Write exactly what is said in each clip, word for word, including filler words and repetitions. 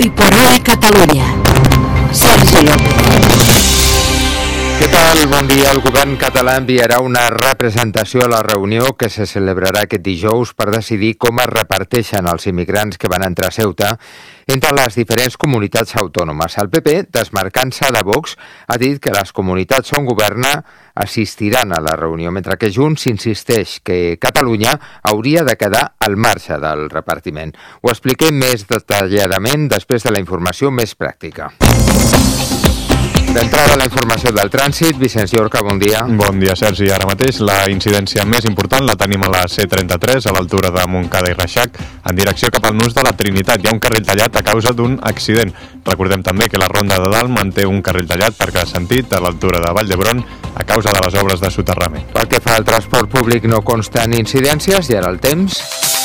Hoy por hoy Catalunya. Sergi López. Què tal? Bon dia. El govern català enviarà una representació a la reunió que se celebrarà aquest dijous per decidir com es reparteixen els immigrants que van entrar a Ceuta entre les diferents comunitats autònomes. El P P, desmarcant-se de Vox, ha dit que les comunitats on governa assistiran a la reunió, mentre que Junts insisteix que Catalunya hauria de quedar al marge del repartiment. Ho expliquem més detalladament després de la informació més pràctica. D'entrada, la informació del trànsit. Vicenç Llorca, bon dia. Bon dia, Sergi. Ara mateix la incidència més important la tenim a la C trenta-tres, a l'altura de Montcada i Reixac, en direcció cap al nus de la Trinitat. Hi ha un carril tallat a causa d'un accident. Recordem també que la Ronda de Dalt manté un carril tallat per cada sentit a l'altura de Vall d'Hebron a causa de les obres de soterrament. Pel que fa al transport públic no consten incidències i ara el temps.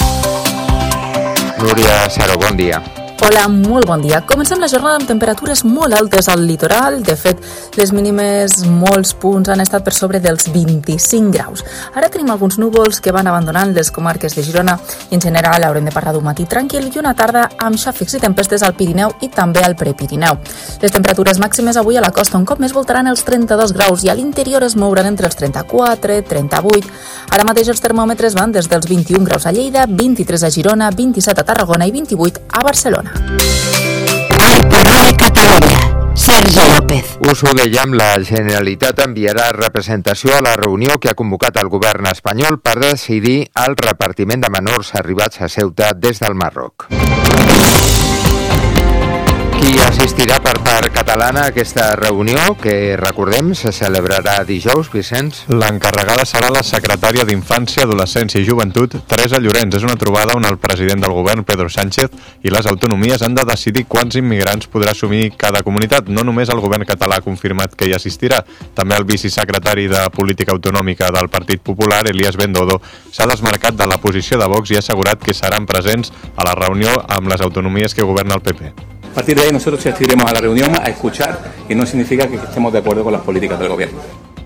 Núria Saro, bon dia. Hola, molt bon dia. Comencem la jornada amb temperatures molt altes al litoral. De fet, les mínimes molts punts han estat per sobre dels vint-i-cinc graus. Ara tenim alguns núvols que van abandonant les comarques de Girona i en general haurem de parlar d'un matí tranquil i una tarda amb xàfecs i tempestes al Pirineu i també al Prepirineu. Les temperatures màximes avui a la costa un cop més voltaran els trenta-dos graus i a l'interior es mouran entre els trenta-quatre i trenta-vuit. Ara mateix els termòmetres van des dels vint-i-un graus a Lleida, vint-i-tres a Girona, vint-i-set a Tarragona i vint-i-vuit a Barcelona. Hoy por hoy Catalunya. Sergi López. Us ho dèiem, la Generalitat enviarà representació a la reunió que ha convocat el govern espanyol per decidir el repartiment de menors arribats a Ceuta des del Marroc. Qui assistirà per part catalana a aquesta reunió, que recordem se celebrarà dijous, Vicenç? L'encarregada serà la secretària d'Infància, Adolescència i Joventut, Teresa Llorenç. És una trobada on el president del govern, Pedro Sánchez, i les autonomies han de decidir quants immigrants podrà assumir cada comunitat. No només el govern català ha confirmat que hi assistirà, també el vicesecretari de Política Autonòmica del Partit Popular, Elías Bendodo, s'ha desmarcat de la posició de Vox i ha assegurat que seran presents a la reunió amb les autonomies que governa el P P. A partir de ahí nosotros asistiremos a la reunión a escuchar y no significa que estemos de acuerdo con las políticas del gobierno.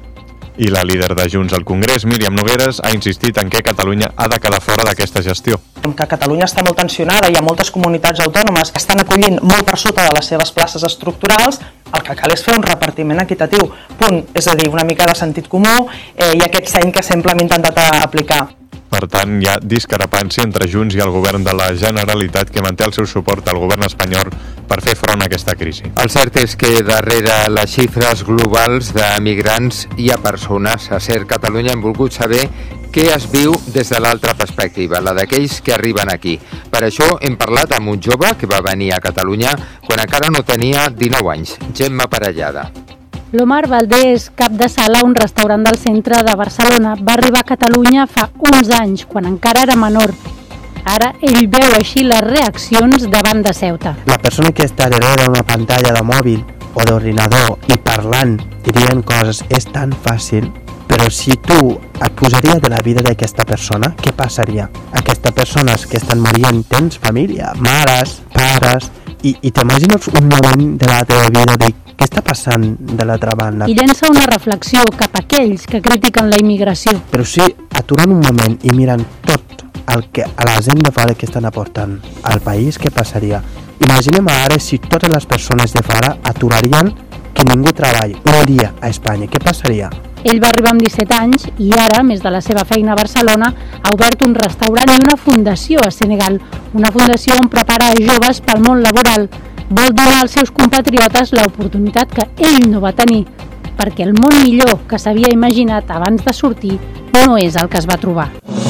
I la líder de Junts al Congrés, Míriam Nogueras, ha insistit en que Catalunya ha de quedar fora d'aquesta gestió. Que Catalunya està molt tensionada, hi ha moltes comunitats autònomes que estan acollint molt per sota de les seves places estructurals, el que cal és fer un repartiment equitatiu, punt, és a dir, una mica de sentit comú eh, i aquest seny que sempre hem intentat aplicar. Per tant, hi ha discrepància entre Junts i el govern de la Generalitat que manté el seu suport al govern espanyol per fer front a aquesta crisi. El cert és que darrere les xifres globals de migrants hi ha persones. A CER Catalunya hem volgut saber què es viu des de l'altra perspectiva, la d'aquells que arriben aquí. Per això hem parlat amb un jove que va venir a Catalunya quan encara no tenia dinou anys, Gemma Parellada. L'Omar Valdés, cap de sala a un restaurant del centre de Barcelona, va arribar a Catalunya fa uns anys, quan encara era menor. Ara ell veu així les reaccions davant de Ceuta. La persona que està darrere una pantalla de mòbil o d'ordinador i parlant i dient coses és tan fàcil, però si tu et posaries de la vida d'aquesta persona, què passaria? Aquestes persones que estan morint tens família, mares, pares, i, i t'imagines un moment de la teva vida de què està passant de l'altra banda. I llença una reflexió cap a aquells que critiquen la immigració. Però si aturen un moment i miren tot el que a la gent de fora que estan aportant al país, què passaria? Imaginem ara si totes les persones de fora aturarien que ningú treballi un dia a Espanya, què passaria? Ell va arribar amb disset anys i ara, a més de la seva feina a Barcelona, ha obert un restaurant i una fundació a Senegal, una fundació on prepara joves pel món laboral. Vol donar als seus compatriotes l'oportunitat que ell no va tenir, perquè el món millor que s'havia imaginat abans de sortir no és el que es va trobar.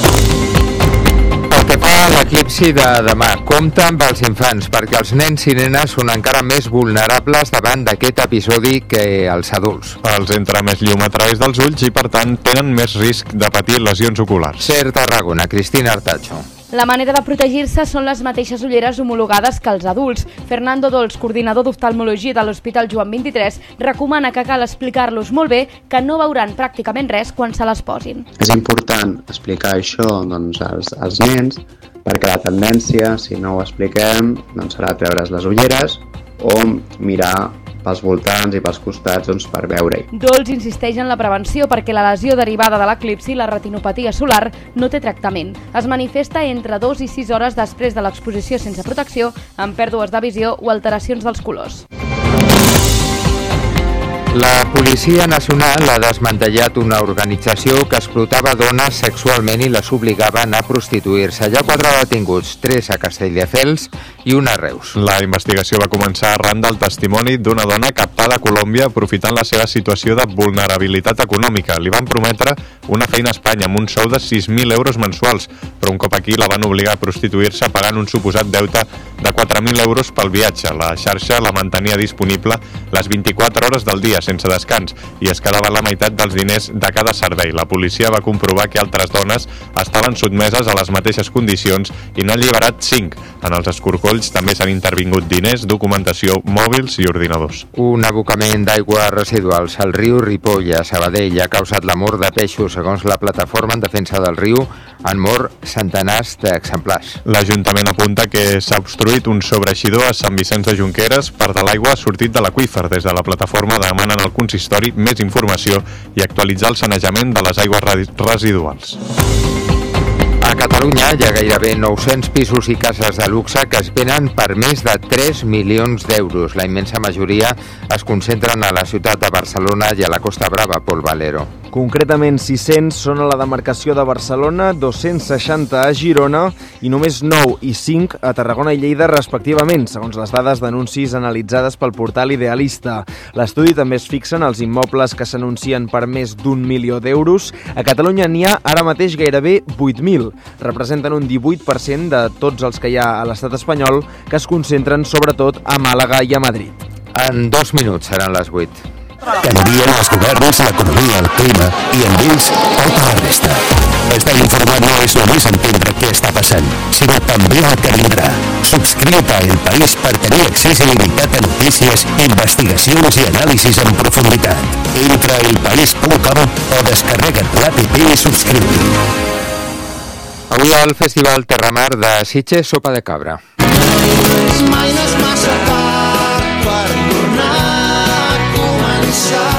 Pel que fa a l'eclipsi de demà, compta amb els infants, perquè els nens i nenes són encara més vulnerables davant d'aquest episodi que els adults. Els entra més llum a través dels ulls i, per tant, tenen més risc de patir lesions oculars. CER Tarragona, Cristina Artacho. La manera de protegir-se són les mateixes ulleres homologades que els adults. Fernando Dols, coordinador d'oftalmologia de l'Hospital Joan vint-i-tres, recomana que cal explicar-los molt bé que no veuran pràcticament res quan se les posin. És important explicar això doncs, als, als nens, perquè la tendència, si no ho expliquem, doncs serà treure's les ulleres o mirar pels voltants i pels costats doncs, per veure-hi. Dols insisteix en la prevenció perquè la lesió derivada de l'eclipsi, la retinopatia solar, no té tractament. Es manifesta entre dos i sis hores després de l'exposició sense protecció, amb pèrdues de visió o alteracions dels colors. La Policia Nacional ha desmantellat una organització que explotava dones sexualment i les obligava a anar a prostituir-se. Hi ha quatre detinguts, tres a Castelldefels i un a Reus. La investigació va començar arran del testimoni d'una dona captada a Colòmbia aprofitant la seva situació de vulnerabilitat econòmica. Li van prometre una feina a Espanya amb un sou de sis mil euros mensuals, però un cop aquí la van obligar a prostituir-se pagant un suposat deute de quatre mil euros pel viatge. La xarxa la mantenia disponible les vint-i-quatre hores del dia sense descans i es quedava la meitat dels diners de cada servei. La policia va comprovar que altres dones estaven sotmeses a les mateixes condicions i n'ha alliberat cinc. En els escorcolls també s'han intervingut diners, documentació, mòbils i ordinadors. Un abocament d'aigua residuals al riu Ripoll a Sabadell ha causat la mort de peixos. Segons la plataforma en defensa del riu, han mort centenars d'exemplars. L'Ajuntament apunta que s'ha obstruït un sobreeixidor a Sant Vicenç de Junqueres. Part de l'aigua ha sortit de l'aqüífer. Des de la plataforma demanen al consistori més informació i actualitzar el sanejament de les aigües residuals. A Catalunya hi ha gairebé nou-cents pisos i cases de luxe que es venen per més de tres milions d'euros. La immensa majoria es concentren a la ciutat de Barcelona i a la Costa Brava, Pol Valero. Concretament, sis-cents són a la demarcació de Barcelona, dos-cents seixanta a Girona i només nou i cinc a Tarragona i Lleida, respectivament, segons les dades d'anuncis analitzades pel portal Idealista. L'estudi també es fixa en els immobles que s'anuncien per més d'un milió d'euros. A Catalunya n'hi ha ara mateix gairebé vuit mil. Representen un divuit per cent de tots els que hi ha a l'estat espanyol, que es concentren sobretot a Màlaga i a Madrid. En dos minuts seran les vuit. Canvien els governs, l'economia, el clima i amb ells tota la resta. Estar informat no és només entendre què està passant, sinó també el que vindrà. Subscriu-te a El País per tenir accés il·limitat a notícies, investigacions i anàlisis en profunditat. Entra a elpaís punt com o descarrega't l'app i subscriu-t'hi. Avui al Festival Terramar de Sitges, sopa de cabra. Mai no és massa tard per tornar a començar.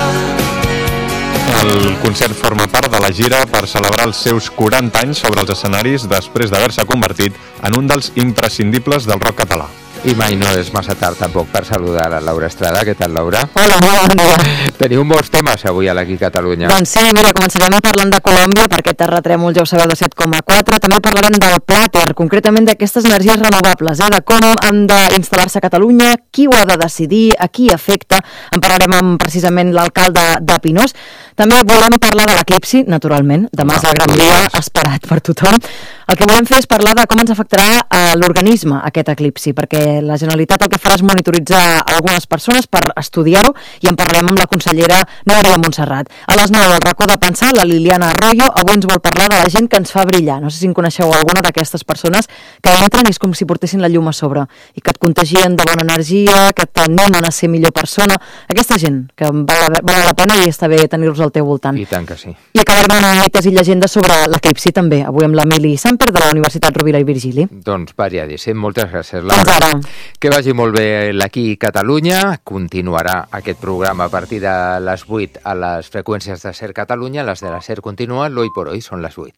El concert forma part de la gira per celebrar els seus quaranta anys sobre els escenaris després d'haver-se convertit en un dels imprescindibles del rock català. I mai no és massa tard tampoc per saludar a la Laura Estrada. Què tal, Laura? Hola, molt bon dia. Teniu molts temes avui a l'Aquí Catalunya. Doncs sí, mira, començarem parlant de Colòmbia, perquè terratrèmol, ja ho sabeu, de set coma quatre. També parlarem del plàter, concretament d'aquestes energies renovables, eh? De com han d'instal·lar-se a Catalunya, qui ho ha de decidir, a qui afecta. En parlarem amb precisament l'alcalde de Pinós. També volem parlar de l'eclipsi, naturalment. Demà és el gran dia esperat per tothom. El que volem fer és parlar de com ens afectarà a l'organisme aquest eclipsi, perquè la Generalitat el que farà és monitoritzar algunes persones per estudiar-ho i en parlarem amb la consellera Núria Montserrat. A les nou, al racó de pensar, la Liliana Arroyo avui ens vol parlar de la gent que ens fa brillar. No sé si en coneixeu alguna d'aquestes persones que entren i és com si portessin la llum a sobre i que et contagien de bona energia, que t'animen a ser millor persona. Aquesta gent que val, val la pena i està bé tenir-los al teu voltant. I tant que sí. I acabarem amb mites i llegendes sobre l'eclipsi també, avui amb l'Emili Samper de la Universitat Rovira i Virgili. Doncs variadíssim, moltes gràcies, Laura. Ara. Que vagi molt bé l'Aquí Catalunya. Continuarà aquest programa a partir de les vuit a les freqüències de SER Catalunya. Les de la SER continuen, l'Hoy por Hoy són les vuit.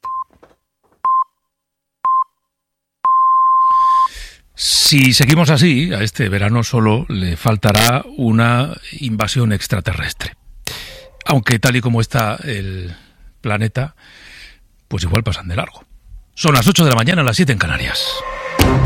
Si seguimos así, a este verano solo le faltará una invasión extraterrestre. Aunque tal y como está el planeta, pues igual pasan de largo. Son las ocho de la mañana, las siete en Canarias.